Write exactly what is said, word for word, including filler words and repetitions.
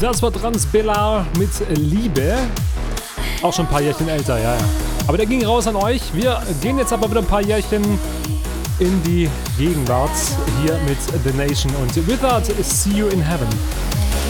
Das war Transbellar mit Liebe. Auch schon ein paar Jährchen älter, ja, ja. Aber der ging raus an euch. Wir gehen jetzt aber wieder ein paar Jährchen in die Gegenwart hier mit The Nation und Without See You in Heaven.